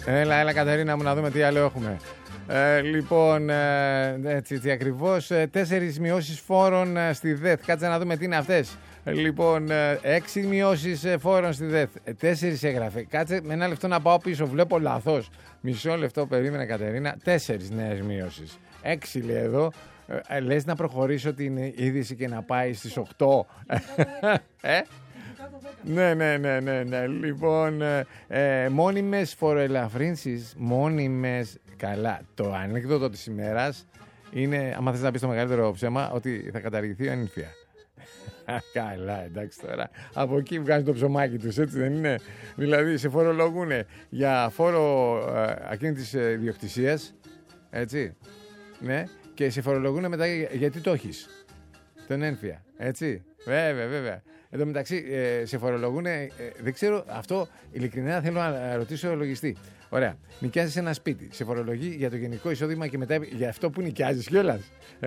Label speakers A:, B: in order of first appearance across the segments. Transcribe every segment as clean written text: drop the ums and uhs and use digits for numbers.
A: Έλα Κατερίνα μου, να δούμε τι άλλο έχουμε. Λοιπόν, έτσι ακριβώς, 4 μειώσεις φόρων στη ΔΕΘ. Κάτσε να δούμε τι είναι αυτές. Λοιπόν, 6 μειώσεις φόρων στη ΔΕΘ. 4 έγραφε. Κάτσε με ένα λεπτό να πάω πίσω. Βλέπω λάθος. Μισό λεπτό περίμενε Κατερίνα. 4 νέες μειώσεις. 6 λέει εδώ. Λες να προχωρήσω την είδηση και να πάει στις 8. Ναι. Λοιπόν, μόνιμες φοροελαφρύνσεις. Μόνιμες. Καλά. Το ανέκδοτο της ημέρας είναι, άμα θες να πεις το μεγαλύτερο ψέμα, ότι θα καταργηθεί η ανήλφια. Καλά, εντάξει τώρα. Από εκεί βγάζουν το ψωμάκι τους, έτσι δεν είναι? Δηλαδή, σε φορολογούν για φόρο ακίνητης ιδιοκτησίας, έτσι, ναι, και σε φορολογούν μετά γιατί το έχεις. Τον ένφια, έτσι. Βέβαια. Εν τω μεταξύ, σε φορολογούν, δεν ξέρω, αυτό ειλικρινά θέλω να ρωτήσω ο λογιστή. Ωραία. Νοικιάζεις ένα σπίτι. Σε φορολογεί για το γενικό εισόδημα και μετά για αυτό που νοικιάζεις κιόλας.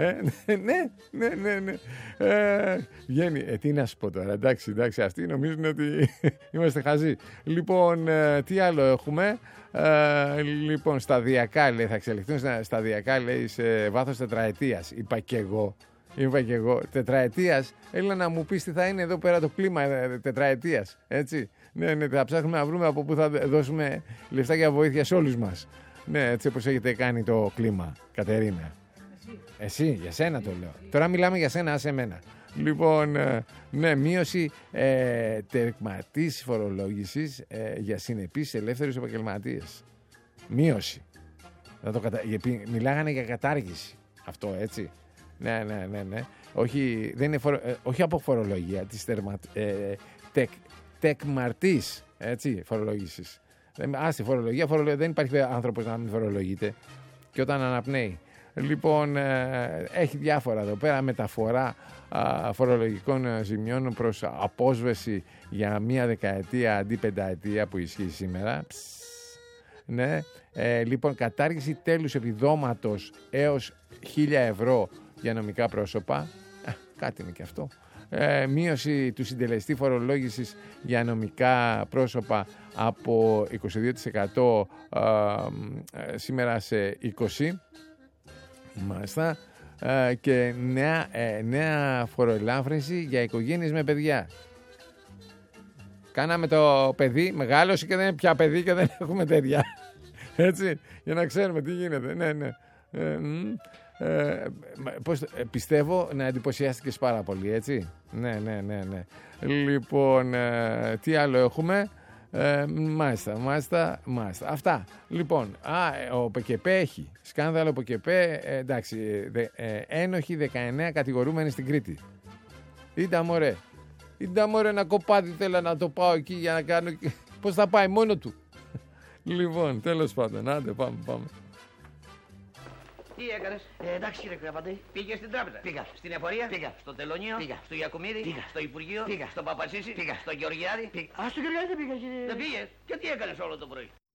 A: Ναι. Βγαίνει. Τι να σου πω τώρα. Εντάξει. Αυτοί νομίζουν ότι είμαστε χαζοί. Λοιπόν, τι άλλο έχουμε. Λοιπόν, σταδιακά λέει, θα εξελιχθούν σταδιακά λέει σε βάθος τετραετίας. Είπα και εγώ. Τετραετίας. Έλα να μου πεις τι θα είναι εδώ πέρα το κλίμα τετραετίας. Έτσι. Ναι, θα ψάχνουμε να βρούμε από πού θα δώσουμε λεφτά για βοήθεια σε όλους μας. Ναι, έτσι όπως έχετε κάνει το κλίμα, Κατερίνα. Εσύ, για σένα το λέω. Τώρα μιλάμε για σένα, άσε εμένα. Λοιπόν, ναι, μείωση τερματής φορολόγησης για συνεπείς ελεύθερους επαγγελματίες. Μείωση. Μιλάγανε για κατάργηση. Αυτό, έτσι. Ναι. Όχι, δεν είναι όχι από φορολογία, της τεκμαρτής, έτσι, φορολόγησης. Στη φορολογία, δεν υπάρχει άνθρωπος να μην φορολογείται και όταν αναπνέει. Λοιπόν, έχει διάφορα εδώ πέρα, μεταφορά φορολογικών ζημιών προς απόσβεση για 1 δεκαετία αντί 5ετία που ισχύει σήμερα. Ναι. Λοιπόν, κατάργηση τέλους επιδόματος έως 1.000 ευρώ για νομικά πρόσωπα. Κάτι είναι και αυτό. Μείωση του συντελεστή φορολόγησης για νομικά πρόσωπα από 22% σήμερα σε 20%. Μάλιστα. Και νέα φοροελάφρυνση για οικογένειες με παιδιά. Κάναμε το παιδί, μεγάλωσε και δεν είναι πια παιδί και δεν έχουμε τέτοια. Έτσι, για να ξέρουμε τι γίνεται. Ναι. Πιστεύω να εντυπωσιάστηκες πάρα πολύ, έτσι. Ναι. Λοιπόν, τι άλλο έχουμε? Μάλιστα. Αυτά. Λοιπόν, ο ΠΚΠ έχει σκάνδαλο ΠΚΠ, εντάξει, ένοχοι 19 κατηγορούμενοι στην Κρήτη. Είδα μωρέ ένα κοπάδι, θέλω να το πάω εκεί για να κάνω. Πώς θα πάει μόνο του? Λοιπόν, τέλος πάντων, άντε πάμε.
B: Τι έκανες?
C: Εντάξει κύριε Κρεβαντή.
B: Πήγες στην τράπεζα?
C: Πήγα.
B: Στην εφορία?
C: Πήγα.
B: Στο τελωνίο?
C: Πήγα.
B: Στο Ιακουμίδη?
C: Πήγα.
B: Στο Υπουργείο?
C: Πήγα.
B: Στο Παπασίση?
C: Πήγα.
B: Στο Γεωργιάδη?
C: Πήγα. Στο Γεωργιάδη δεν πήγα κύριε.
B: Δεν πήγες? Και τι έκανες όλο το πρωί?